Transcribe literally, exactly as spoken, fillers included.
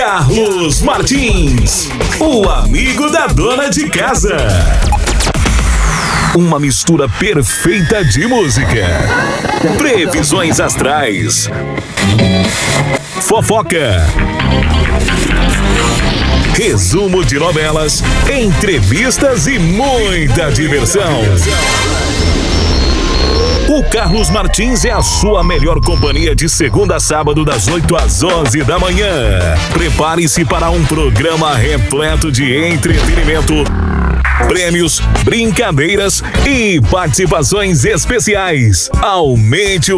Carlos Martins, o amigo da dona de casa. Uma mistura perfeita de música, previsões astrais, fofoca, resumo de novelas, entrevistas e muita diversão. O Carlos Martins é a sua melhor companhia de segunda a sábado, das oito às onze da manhã. Prepare-se para um programa repleto de entretenimento, prêmios, brincadeiras e participações especiais. Aumente o